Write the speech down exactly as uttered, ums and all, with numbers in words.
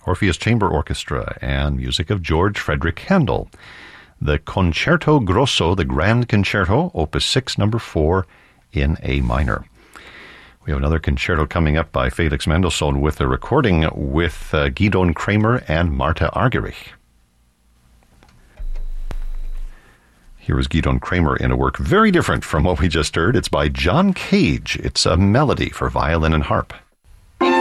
Orpheus Chamber Orchestra, and music of George Frederick Handel. The Concerto Grosso, the Grand Concerto, Opus six, number four, in A minor. We have another concerto coming up by Felix Mendelssohn with a recording with uh, Gidon Kremer and Martha Argerich. Here is Gidon Kremer in a work very different from what we just heard. It's by John Cage. It's a melody for violin and harp.